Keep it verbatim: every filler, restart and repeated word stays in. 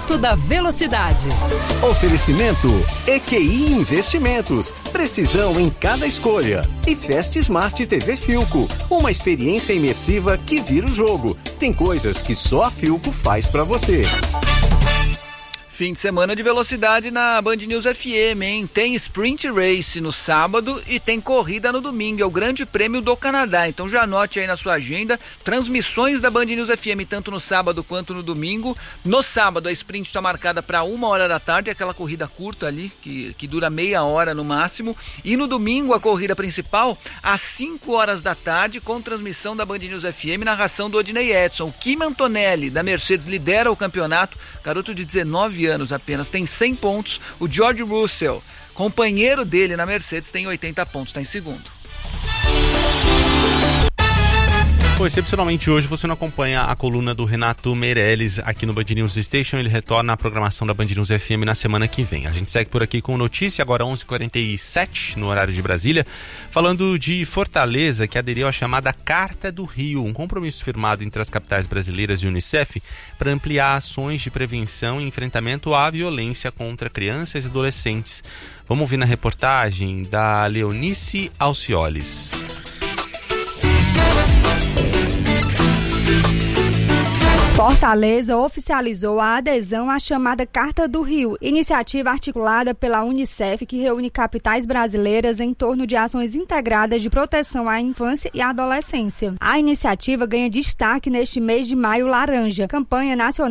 Alto da Velocidade. Oferecimento E Q I Investimentos. Precisão em cada escolha. E Fast Smart T V Philco. Uma experiência imersiva que vira o jogo. Tem coisas que só a Philco faz pra você. Fim de semana de velocidade na Band News F M, hein? Tem Sprint Race no sábado e tem corrida no domingo. É o Grande Prêmio do Canadá. Então já anote aí na sua agenda transmissões da Band News F M, tanto no sábado quanto no domingo. No sábado a Sprint está marcada para uma hora da tarde, aquela corrida curta ali, que, que dura meia hora no máximo. E no domingo a corrida principal às cinco horas da tarde, com transmissão da Band News F M, narração do Odinei Edson. O Kim Antonelli, da Mercedes, lidera o campeonato, garoto de dezenove anos apenas, tem cem pontos. O George Russell, companheiro dele na Mercedes, tem oitenta pontos, está em segundo. Pô, excepcionalmente hoje você não acompanha a coluna do Renato Meirelles aqui no Band News Station. Ele retorna à programação da Band News F M na semana que vem. A gente segue por aqui com notícia, agora onze e quarenta e sete no horário de Brasília, falando de Fortaleza, que aderiu à chamada Carta do Rio, um compromisso firmado entre as capitais brasileiras e o Unicef para ampliar ações de prevenção e enfrentamento à violência contra crianças e adolescentes. Vamos ouvir na reportagem da Leonice Alcioles. Fortaleza oficializou a adesão à chamada Carta do Rio, iniciativa articulada pela Unicef que reúne capitais brasileiras em torno de ações integradas de proteção à infância e à adolescência. A iniciativa ganha destaque neste mês de maio laranja, campanha nacional